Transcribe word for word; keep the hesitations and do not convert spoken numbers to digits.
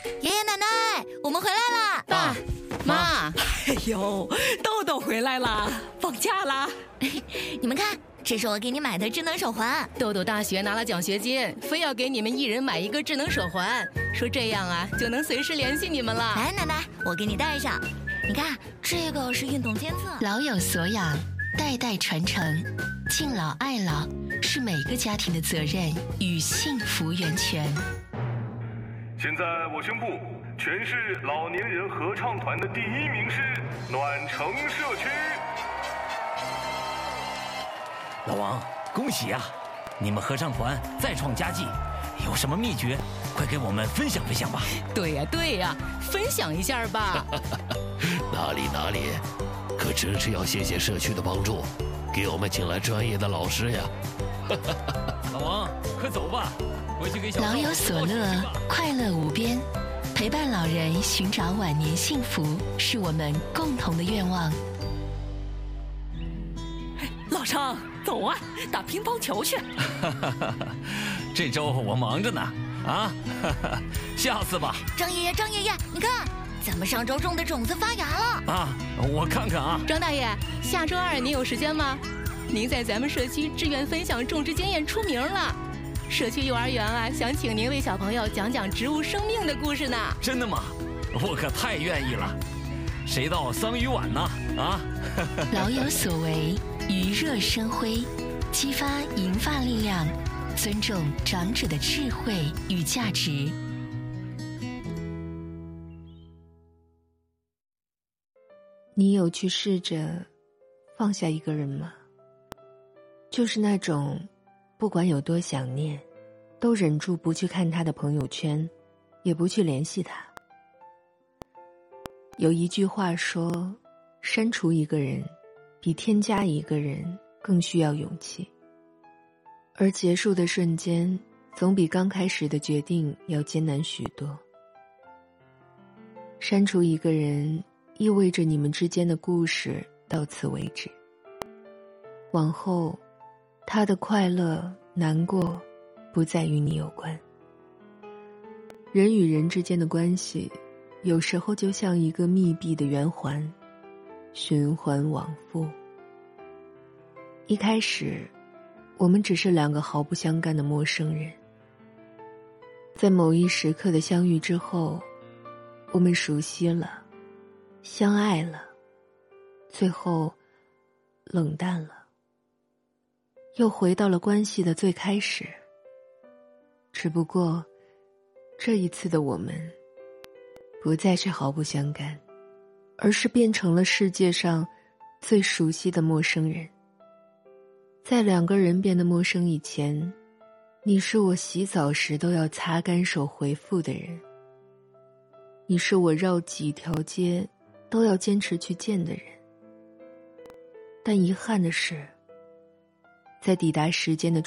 爷爷奶奶，我们回来啦！ 爸妈， 哎呦，豆豆回来啦，放假啦！ 你们看，这是我给你买的智能手环。 豆豆大学拿了奖学金，非要给你们一人买一个智能手环，说这样啊就能随时联系你们了。 来，奶奶，我给你戴上。你看，这个是运动监测。 老有所养，代代传承，敬老爱老是每个家庭的责任与幸福源泉。 现在我宣布，全市老年人合唱团的第一名是暖城社区。 老王，恭喜啊！你们合唱团再创佳绩，有什么秘诀？快给我们分享分享吧。 对呀对呀，分享一下吧。 哪里哪里，可真是要谢谢社区的帮助，给我们请来专业的老师呀。 老王，快走吧，回去给小老有所乐，快乐无边，陪伴老人寻找晚年幸福，是我们共同的愿望。 老张，走啊，打乒乓球去。 这周我忙着呢，啊，下次吧。 张爷爷，张爷爷，你看，咱们上周种的种子发芽了。 啊，我看看啊。 张大爷，下周二您有时间吗？您在咱们社区志愿分享种植经验出名了，社区幼儿园啊，想请您为小朋友讲讲植物生命的故事呢。 真的吗？我可太愿意了。谁到桑榆晚呢？啊！ 老有所为，余热生辉，激发银发力量，尊重长者的智慧与价值。 你有去试着放下一个人吗？就是那种不管有多想念，都忍住不去看他的朋友圈，也不去联系他。有一句话说，删除一个人比添加一个人更需要勇气，而结束的瞬间总比刚开始的决定要艰难许多。删除一个人意味着你们之间的故事到此为止，往后他的快乐难过不再与你有关。人与人之间的关系有时候就像一个密闭的圆环，循环往复。一开始我们只是两个毫不相干的陌生人，在某一时刻的相遇之后，我们熟悉了，相爱了，最后冷淡了，又回到了关系的最开始。只不过这一次的我们不再是毫不相干，而是变成了世界上最熟悉的陌生人。在两个人变得陌生以前，你是我洗澡时都要擦干手回复的人，你是我绕几条街都要坚持去见的人。但遗憾的是，在抵达时间的